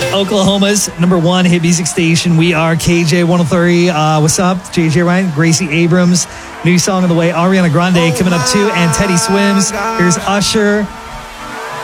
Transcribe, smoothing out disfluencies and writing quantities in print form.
Oklahoma's number one hit music station. We are KJ 103. What's up? JJ Ryan, Gracie Abrams. New song on the way. Ariana Grande coming up too. And Teddy Swims. Here's Usher.